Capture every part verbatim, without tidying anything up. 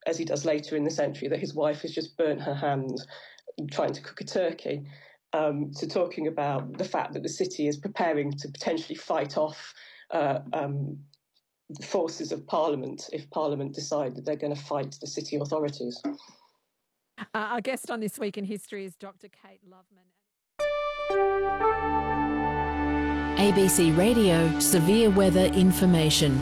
as he does later in this entry, that his wife has just burnt her hand trying to cook a turkey, um, to talking about the fact that the city is preparing to potentially fight off uh, um, the forces of Parliament if Parliament decide that they're going to fight the city authorities. Uh, our guest on This Week in History is Doctor Kate Loveman. A B C Radio Severe Weather Information.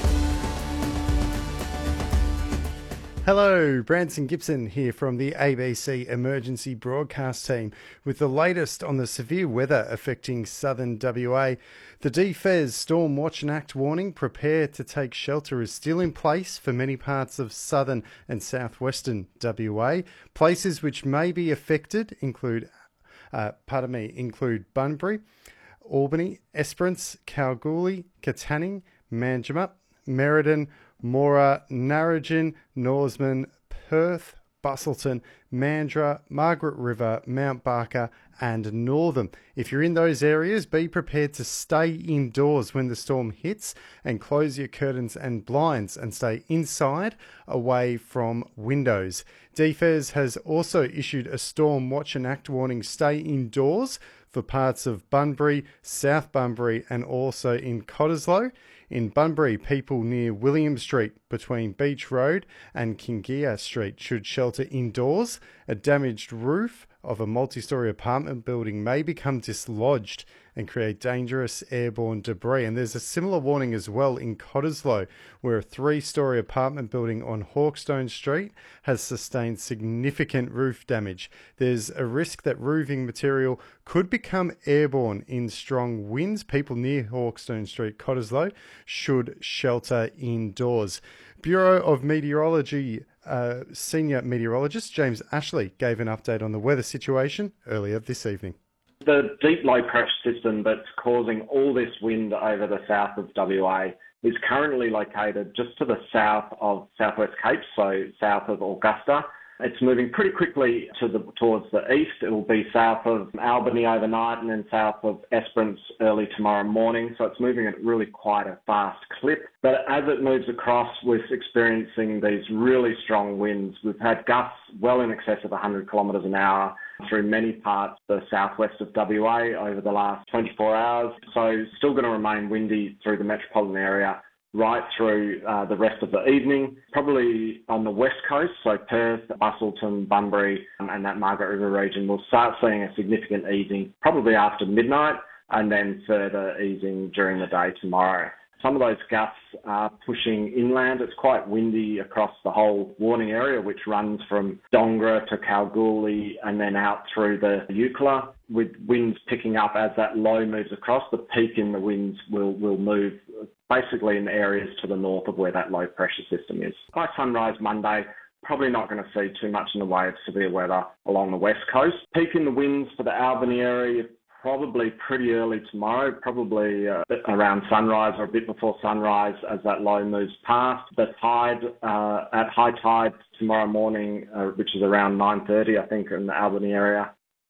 Hello, Branson Gibson here from the A B C Emergency Broadcast Team with the latest on the severe weather affecting southern W A. The D F E S Storm Watch and Act warning, prepare to take shelter, is still in place for many parts of southern and southwestern W A. Places which may be affected include, uh, pardon me, include Bunbury, Albany, Esperance, Kalgoorlie, Katanning, Manjimup, Merredin, Moora, Narrogin, Norseman, Perth, Busselton, Mandurah, Margaret River, Mount Barker and Northam. If you're in those areas, be prepared to stay indoors when the storm hits and close your curtains and blinds and stay inside away from windows. D F E S has also issued a Storm Watch and Act warning, stay indoors for parts of Bunbury, South Bunbury and also in Cottesloe. In Bunbury, people near William Street between Beach Road and Kingia Street should shelter indoors. A damaged roof of a multi-storey apartment building may become dislodged and create dangerous airborne debris. And there's a similar warning as well in Cottesloe, where a three-storey apartment building on Hawkstone Street has sustained significant roof damage. There's a risk that roofing material could become airborne in strong winds. People near Hawkstone Street, Cottesloe, should shelter indoors. Bureau of Meteorology uh, Senior Meteorologist James Ashley gave an update on the weather situation earlier this evening. The deep low pressure system that's causing all this wind over the south of W A is currently located just to the south of Southwest Cape, so south of Augusta. It's moving pretty quickly to the, towards the east. It will be south of Albany overnight and then south of Esperance early tomorrow morning. So it's moving at really quite a fast clip. But as it moves across, we're experiencing these really strong winds. We've had gusts well in excess of one hundred kilometres an hour through many parts of the southwest of W A over the last twenty-four hours. So still going to remain windy through the metropolitan area right through uh, the rest of the evening. Probably on the west coast, so Perth, Busselton, Bunbury um, and that Margaret River region, we'll start seeing a significant easing probably after midnight and then further easing during the day tomorrow. Some of those gusts are pushing inland. It's quite windy across the whole warning area, which runs from Dongra to Kalgoorlie and then out through the Eucla, with winds picking up as that low moves across. The peak in the winds will, will move basically in areas to the north of where that low pressure system is. By sunrise Monday, probably not going to see too much in the way of severe weather along the west coast. Peak in the winds for the Albany area, probably pretty early tomorrow, probably uh, around sunrise or a bit before sunrise as that low moves past. The tide, uh, at high tide tomorrow morning, uh, which is around nine thirty, I think, in the Albany area,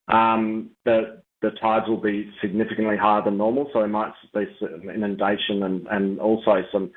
um, the, the tides will be significantly higher than normal, so there might be some inundation and, and also some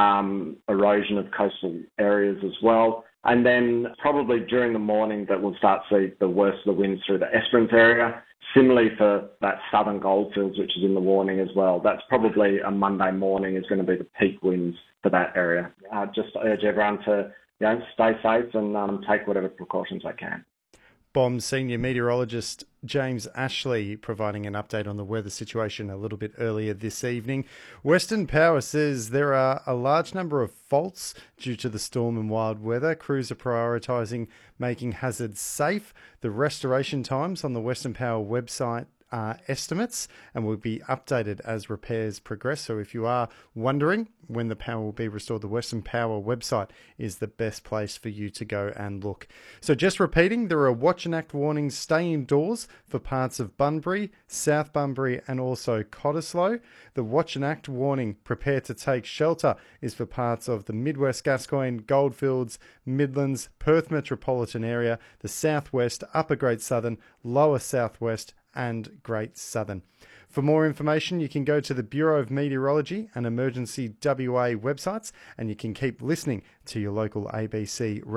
um, erosion of coastal areas as well. And then probably during the morning that we'll start to see the worst of the winds through the Esperance area. Similarly for that southern goldfields, which is in the warning as well. That's probably a Monday morning is going to be the peak winds for that area. Uh, just urge everyone to, you know, stay safe and um, take whatever precautions they can. B O M Senior Meteorologist James Ashley providing an update on the weather situation a little bit earlier this evening. Western Power says there are a large number of faults due to the storm and wild weather. Crews are prioritising making hazards safe. The restoration times on the Western Power website are estimates and will be updated as repairs progress. So if you are wondering when the power will be restored, the Western Power website is the best place for you to go and look. So just repeating, there are Watch and Act warnings, stay indoors for parts of Bunbury, South Bunbury and also Cottesloe. The Watch and Act warning, prepare to take shelter, is for parts of the Midwest Gascoyne, Goldfields, Midlands, Perth metropolitan area, the Southwest, Upper Great Southern, Lower Southwest and Great Southern. For more information, you can go to the Bureau of Meteorology and Emergency W A websites, and you can keep listening to your local A B C